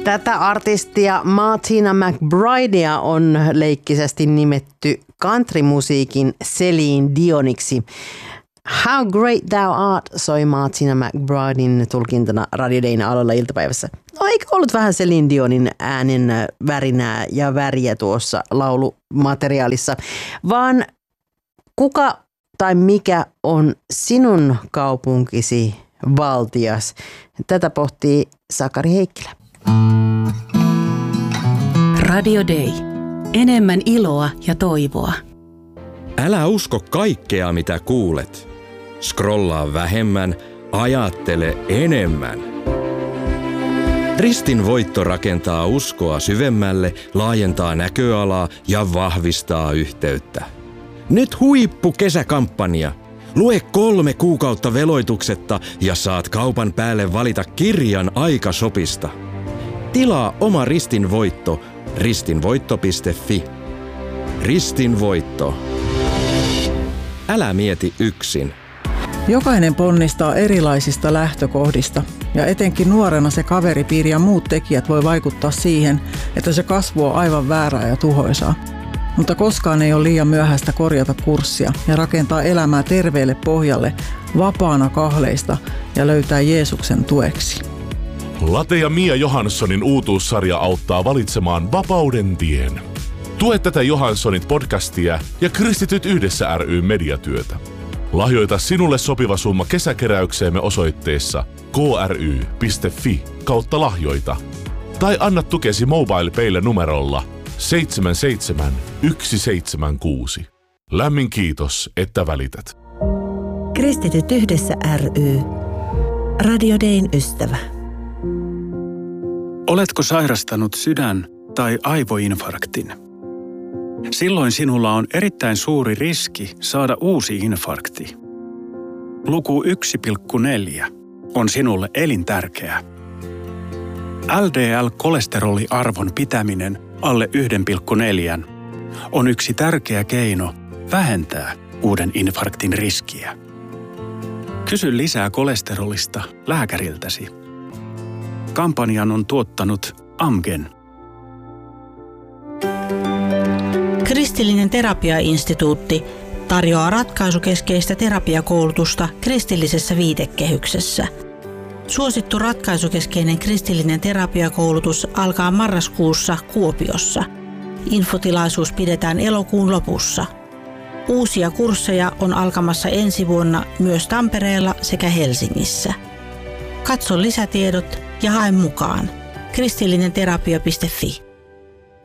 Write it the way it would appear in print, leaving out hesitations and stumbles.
Tätä artistia Martina McBridea on leikkisesti nimetty countrymusiikin Celine Dioniksi. How Great Thou Art soi Martina McBridein tulkintana Radio Dayn aloilla iltapäivässä. No eikö ollut vähän Celine Dionin äänen värinää ja väriä tuossa laulumateriaalissa, vaan kuka tai mikä on sinun kaupunkisi valtias? Tätä pohtii Sakari Heikkilä. Radio Day. Enemmän iloa ja toivoa. Älä usko kaikkea, mitä kuulet. Scrollaa vähemmän, ajattele enemmän. Ristin voitto rakentaa uskoa syvemmälle, laajentaa näköalaa ja vahvistaa yhteyttä. Nyt huippukesäkampanja. Lue 3 kuukautta veloituksetta ja saat kaupan päälle valita kirjan aikasopista. Tilaa oma Ristin voitto ristinvoitto.fi. Ristin voitto. Älä mieti yksin. Jokainen ponnistaa erilaisista lähtökohdista ja etenkin nuorena se kaveripiiri ja muut tekijät voi vaikuttaa siihen, että se kasvu on aivan väärää ja tuhoisaa. Mutta koskaan ei ole liian myöhäistä korjata kurssia ja rakentaa elämää terveelle pohjalle, vapaana kahleista ja löytää Jeesuksen tueksi. Late ja Mia Johanssonin uutuussarja auttaa valitsemaan vapauden tien. Tue tätä Johanssonit podcastia ja Kristityt yhdessä ry mediatyötä. Lahjoita sinulle sopiva summa kesäkeräykseemme osoitteessa kry.fi/lahjoita. Tai anna tukesi MobilePaylle numerolla 77176. Lämmin kiitos, että välität. Kristityt yhdessä ry. Radio Dayn ystävä. Oletko sairastanut sydän- tai aivoinfarktin? Silloin sinulla on erittäin suuri riski saada uusi infarkti. Luku 1,4 on sinulle elintärkeä. LDL-kolesteroliarvon pitäminen alle 1,4 on yksi tärkeä keino vähentää uuden infarktin riskiä. Kysy lisää kolesterolista lääkäriltäsi. Kampanjan on tuottanut Amgen. Kristillinen terapiainstituutti tarjoaa ratkaisukeskeistä terapiakoulutusta kristillisessä viitekehyksessä. Suosittu ratkaisukeskeinen kristillinen terapiakoulutus alkaa marraskuussa Kuopiossa. Infotilaisuus pidetään elokuun lopussa. Uusia kursseja on alkamassa ensi vuonna myös Tampereella sekä Helsingissä. Katso lisätiedot ja hae mukaan. kristillinenterapia.fi